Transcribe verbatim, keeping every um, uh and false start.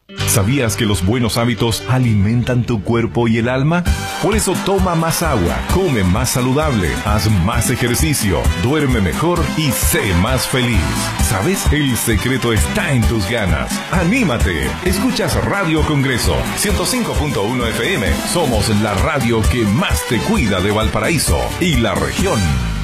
¿Sabías que los buenos hábitos alimentan tu cuerpo y el alma? Por eso toma más agua, come más saludable, haz más ejercicio, duerme mejor y sé más feliz. ¿Sabes? El secreto está en tus ganas. ¡Anímate! Escuchas Radio Congreso ciento cinco punto uno F M. Somos la radio que más te cuida de Valparaíso y la región.